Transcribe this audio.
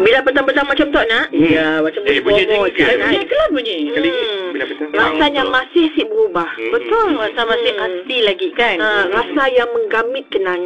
Bila petang-petang macam tu nak? Ya, macam bunyi bobo. je Kelas bunyi. Kali bila petang. Rasanya masih berubah. Betul, rasa masih asli lagi kan. Rasa yang menggamit kenangan.